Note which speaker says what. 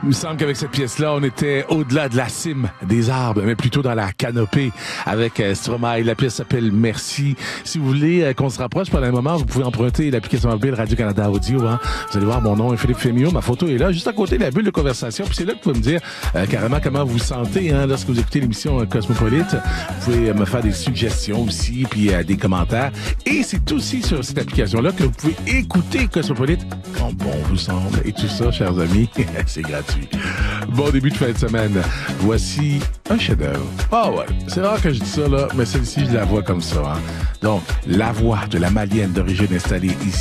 Speaker 1: Il me semble qu'avec cette pièce-là, on était au-delà de la cime des arbres, mais plutôt dans la canopée avec Stromae. La pièce s'appelle Merci. Si vous voulez qu'on se rapproche pendant un moment, vous pouvez emprunter l'application mobile Radio-Canada Audio. Hein. Vous allez voir, mon nom est Philippe Fémio. Ma photo est là, juste à côté de la bulle de conversation. Puis c'est là que vous pouvez me dire carrément comment vous vous sentez hein, lorsque vous écoutez l'émission Cosmopolite. Vous pouvez me faire des suggestions aussi, puis des commentaires. Et c'est aussi sur cette application-là que vous pouvez écouter Cosmopolite quand bon vous semble. Et tout ça, chers amis, c'est gratuit. Bon début de fin de semaine. Voici un chef-d'œuvre. Ah ouais, c'est rare que je dis ça, là, mais celle-ci, je la vois comme ça. Hein. Donc, la voix de la Malienne d'origine installée ici.